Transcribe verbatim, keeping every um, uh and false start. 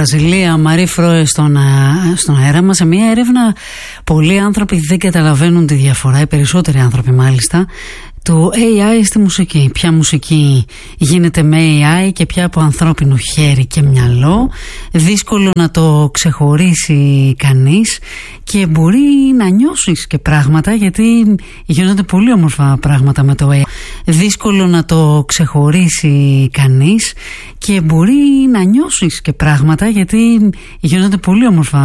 Βραζιλία, Μαρή Φρόε στον, στον αέρα μας. Σε μια έρευνα πολλοί άνθρωποι δεν καταλαβαίνουν τη διαφορά, οι περισσότεροι άνθρωποι μάλιστα, του έι άι στη μουσική. Ποια μουσική γίνεται με έι άι και ποια από ανθρώπινο χέρι και μυαλό. Δύσκολο να το ξεχωρίσει κανείς και μπορεί να νιώσεις και πράγματα, γιατί γίνονται πολύ όμορφα πράγματα με το έι άι. Δύσκολο να το ξεχωρίσει κανείς και μπορεί να νιώσεις και πράγματα, γιατί γίνονται πολύ όμορφα